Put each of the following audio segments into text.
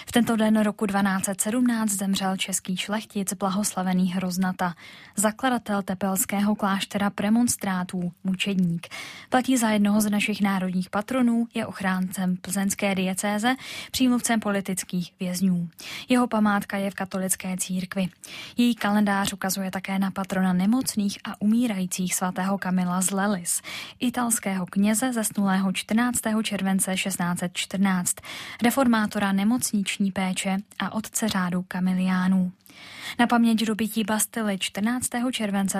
V tento den roku 1217 zemřel český šlechtic blahoslavený Hroznata, zakladatel tepelského kláštera premonstrátů, mučedník. Platí za jednoho z našich národních patronů, je ochráncem plzeňské diecéze, přímluvcem politických vězňů. Jeho památka je v katolické církvi. Její kalendář ukazuje také na patrona nemocných a umírajících svatého Kamila z Lelis, italského kněze zesnulého 14. července 1614, reformátora nemocniční péče a otce řádu Kamiliánů. Na paměť dobytí Bastily 14. července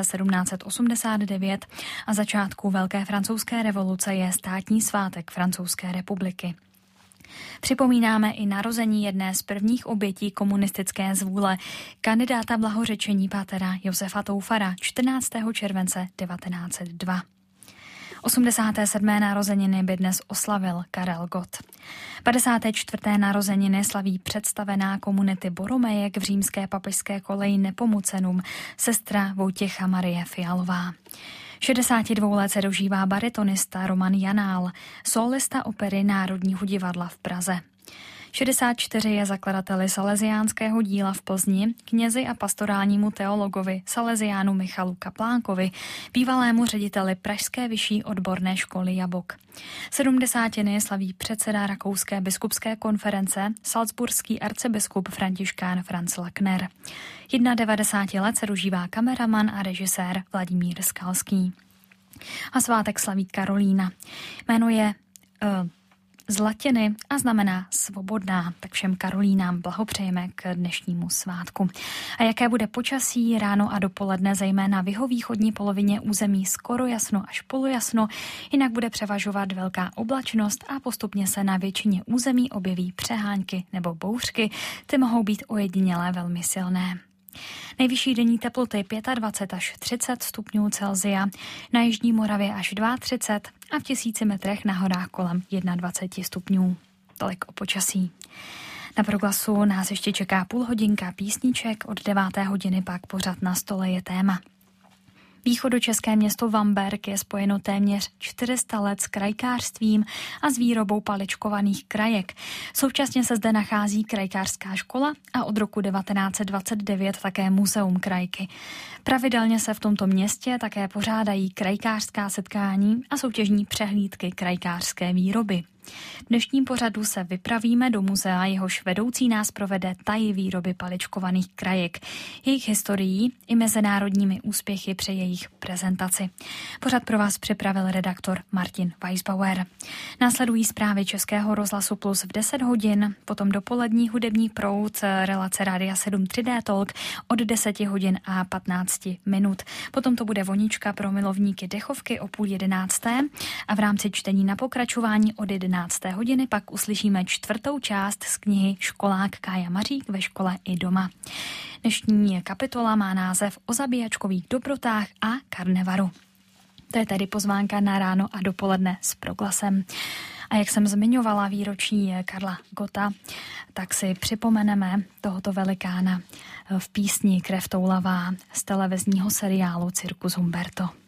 1789 a začátku Velké francouzské revoluce je státní svátek Francouzské republiky. Připomínáme i narození jedné z prvních obětí komunistické zvůle, kandidáta blahořečení pátera Josefa Toufara 14. července 1902. 87. narozeniny by dnes oslavil Karel Gott. 54. narozeniny slaví představená komunity Boromejek v římské papežské koleji Nepomucenum, sestra Vojtěcha Marie Fialová. 62 let se dožívá baritonista Roman Janál, solista opery Národního divadla v Praze. 64 je zakladateli salesiánského díla v Plzni, knězi a pastorálnímu teologovi Salesiánu Michalu Kaplánkovi, bývalému řediteli Pražské vyšší odborné školy Jabok. 70. slaví předseda Rakouské biskupské konference, salzburský arcibiskup františkán Franz Lackner. 91 let se dožívá kameraman a režisér Vladimír Skalský. A svátek slaví Karolína. Jméno je z latiny a znamená svobodná, tak všem Karolínám blahopřejeme k dnešnímu svátku. A jaké bude počasí ráno a dopoledne, zejména v jihovýchodní polovině území skoro jasno až polojasno, jinak bude převažovat velká oblačnost a postupně se na většině území objeví přehánky nebo bouřky, ty mohou být ojedinělé velmi silné. Nejvyšší denní teploty 25 až 30 stupňů Celsia, na jižní Moravě až 32 a v 1000 metrech na horách kolem 21 stupňů. Tolik o počasí. Na Proglasu nás ještě čeká půl hodinka písniček, od 9. hodiny pak pořad Na stole je téma. Východočeské město Vamberk je spojeno téměř 400 let s krajkářstvím a s výrobou paličkovaných krajek. Současně se zde nachází krajkářská škola a od roku 1929 také muzeum krajky. Pravidelně se v tomto městě také pořádají krajkářská setkání a soutěžní přehlídky krajkářské výroby. V dnešním pořadu se vypravíme do muzea, jehož vedoucí nás provede tají výroby paličkovaných krajek, jejich historií i mezinárodními úspěchy při jejich prezentaci. Pořad pro vás připravil redaktor Martin Weisbauer. Následují zprávy Českého rozhlasu Plus v 10 hodin, potom dopolední hudební proud, relace Rádia 7 3D Talk od 10 hodin a 15 minut. Potom to bude vonička pro milovníky dechovky o 10:30 a v rámci čtení na pokračování od 11. hodiny pak uslyšíme 4. část z knihy Školák Kája Mařík ve škole i doma. Dnešní kapitola má název O zabíjačkových dobrotách a karnevaru. To je tedy pozvánka na ráno a dopoledne s Proglasem. A jak jsem zmiňovala výročí Karla Gotta, tak si připomeneme tohoto velikána v písni Krev toulavá z televizního seriálu Cirkus Humberto.